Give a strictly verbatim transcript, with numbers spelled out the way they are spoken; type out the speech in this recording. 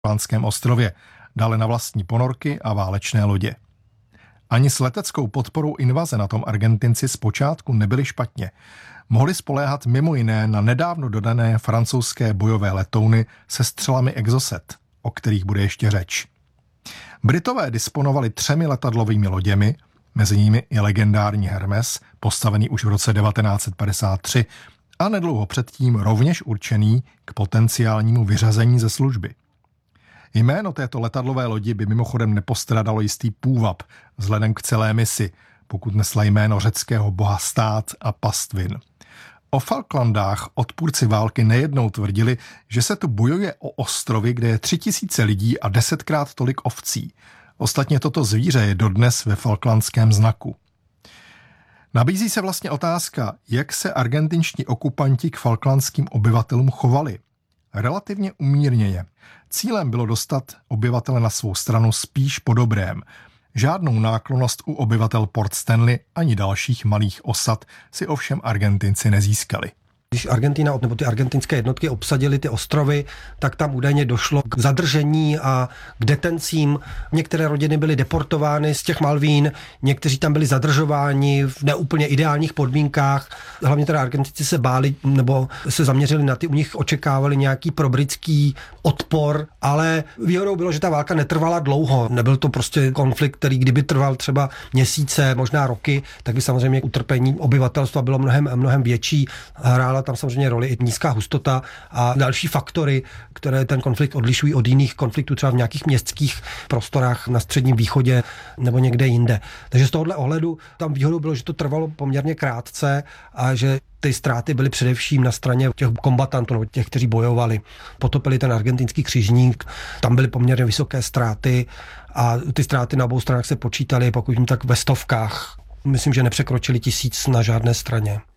Falklandském ostrově, dále na vlastní ponorky a válečné lodě. Ani s leteckou podporou invaze na tom Argentinci zpočátku nebyli špatně. Mohli spoléhat mimo jiné na nedávno dodané francouzské bojové letouny se střelami Exocet, o kterých bude ještě řeč. Britové disponovali třemi letadlovými loděmi, mezi nimi i legendární Hermes, postavený už v roce devatenáct set padesát tři a nedlouho předtím rovněž určený k potenciálnímu vyřazení ze služby. Jméno této letadlové lodi by mimochodem nepostradalo jistý půvab vzhledem k celé misi, pokud nesla jméno řeckého boha stát a pastvin. O Falklandách odpůrci války nejednou tvrdili, že se tu bojuje o ostrovy, kde je tři tisíce lidí a desetkrát tolik ovcí. Ostatně toto zvíře je dodnes ve falklandském znaku. Nabízí se vlastně otázka, jak se argentinští okupanti k falklandským obyvatelům chovali. Relativně umírněně. Cílem bylo dostat obyvatele na svou stranu spíš po dobrém. Žádnou náklonnost u obyvatel Port Stanley ani dalších malých osad si ovšem Argentinci nezískali. Když Argentina nebo ty argentinské jednotky obsadily ty ostrovy, tak tam údajně došlo k zadržení a k detencím. Některé rodiny byly deportovány z těch Malvín, někteří tam byli zadržováni v neúplně ideálních podmínkách. Hlavně teda Argentinci se báli nebo se zaměřili na ty, u nich očekávali nějaký probritský odpor, ale výhodou bylo, že ta válka netrvala dlouho. Nebyl to prostě konflikt, který kdyby trval třeba měsíce, možná roky, tak by samozřejmě utrpení obyvatelstva bylo mnohem, mnohem větší. Hrála tam samozřejmě roli i nízká hustota a další faktory, které ten konflikt odlišují od jiných konfliktů třeba v nějakých městských prostorách na Středním východě nebo někde jinde. Takže z tohohle ohledu tam výhodou bylo, že to trvalo poměrně krátce a že ty ztráty byly především na straně těch kombatantů, nebo těch, kteří bojovali. Potopili ten argentinský křižník, tam byly poměrně vysoké ztráty a ty ztráty na obou stranách se počítaly, pokud jim tak ve stovkách. Myslím, že nepřekročili tisíc na žádné straně.